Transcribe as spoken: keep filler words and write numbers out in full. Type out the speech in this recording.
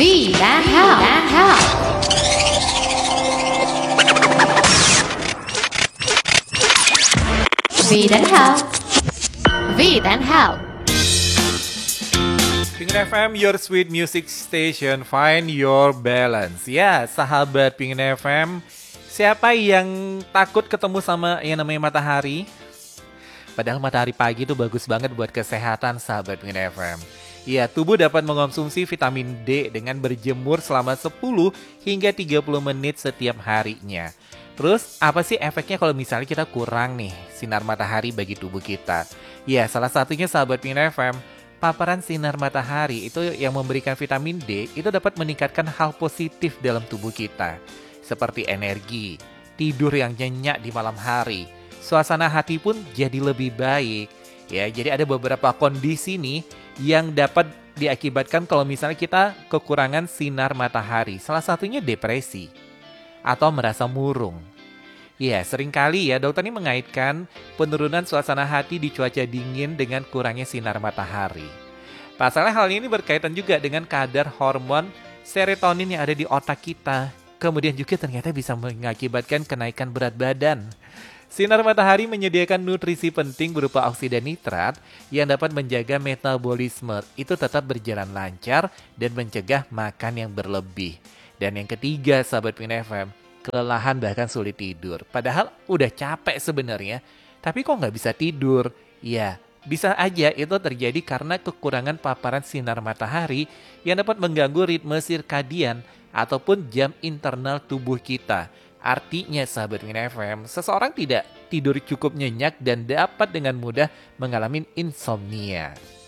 V dan Hal dan Hal. V dan Hal. V dan Hal. Pingin F M, your sweet music station, find your balance. Ya, sahabat Pingin F M, siapa yang takut ketemu sama yang namanya matahari? Padahal matahari pagi itu bagus banget buat kesehatan sahabat Pingin F M. Ya, tubuh dapat mengonsumsi vitamin D dengan berjemur selama sepuluh hingga tiga puluh menit setiap harinya. Terus, apa sih efeknya kalau misalnya kita kurang nih sinar matahari bagi tubuh kita? Ya, salah satunya sahabat Pingin F M, paparan sinar matahari itu yang memberikan vitamin D itu dapat meningkatkan hal positif dalam tubuh kita. Seperti energi, tidur yang nyenyak di malam hari, suasana hati pun jadi lebih baik. Ya, jadi ada beberapa kondisi nih yang dapat diakibatkan kalau misalnya kita kekurangan sinar matahari. Salah satunya depresi atau merasa murung. Ya, seringkali ya dokter ini mengaitkan penurunan suasana hati di cuaca dingin dengan kurangnya sinar matahari. Pasalnya hal ini berkaitan juga dengan kadar hormon serotonin yang ada di otak kita. Kemudian juga ternyata bisa mengakibatkan kenaikan berat badan. Sinar matahari menyediakan nutrisi penting berupa oksida nitrat yang dapat menjaga metabolisme itu tetap berjalan lancar dan mencegah makan yang berlebih. Dan yang ketiga, sahabat Pingin F M, kelelahan bahkan sulit tidur. Padahal udah capek sebenarnya, tapi kok nggak bisa tidur? Ya, bisa aja itu terjadi karena kekurangan paparan sinar matahari yang dapat mengganggu ritme sirkadian ataupun jam internal tubuh kita. Artinya sahabat Pingin F M, seseorang tidak tidur cukup nyenyak dan dapat dengan mudah mengalami insomnia.